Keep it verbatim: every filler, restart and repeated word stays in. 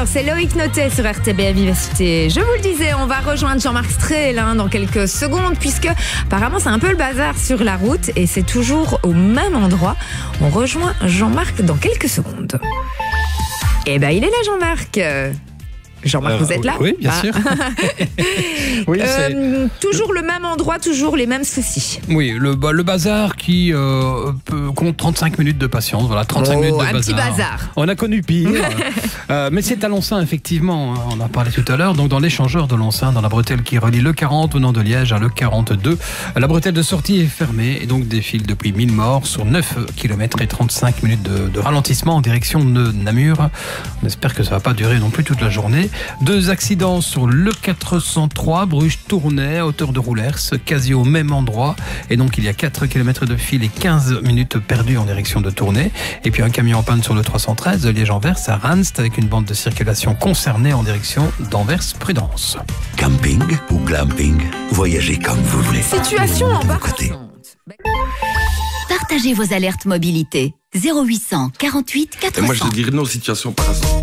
c'est Loïc Notet sur R T B à Vivacité. Je vous le disais, on va rejoindre Jean-Marc Strel hein, dans quelques secondes, puisque apparemment c'est un peu le bazar sur la route et c'est toujours au même endroit. On rejoint Jean-Marc dans quelques secondes. Eh ben, il est là, Jean-Marc. Jean-Marc, euh, vous êtes là? Oui, bien ah. sûr. oui, euh, toujours le même endroit, toujours les mêmes soucis. Oui, le, bah, le bazar qui euh, peut, compte trente-cinq minutes de patience. Voilà, trente-cinq oh, minutes de un bazar. petit bazar. On a connu pire. euh, mais c'est à Lonsin, effectivement. On en a parlé tout à l'heure. Donc, dans l'échangeur de Lonsin, dans la bretelle qui relie le quarante venant de Liège à le quarante-deux, la bretelle de sortie est fermée et donc défile depuis mille morts sur neuf kilomètres et trente-cinq minutes de, de ralentissement en direction de Namur. On espère que ça ne va pas durer non plus toute la journée. Deux accidents sur le quatre cent trois, Bruges-Tournai, à hauteur de Roulers, quasi au même endroit. Et donc, il y a quatre kilomètres de fil et quinze minutes perdues en direction de Tournai. Et puis, un camion en panne sur le trois cent treize, de Liège-Anvers à Ranst, avec une bande de circulation concernée en direction d'Anvers-Prudence. Camping ou glamping, voyagez comme vous voulez. Situation en bas côté. Partagez vos alertes mobilité. zéro huit cent quarante-huit quatre cents. Et moi, je te dirais non, situation par hasard.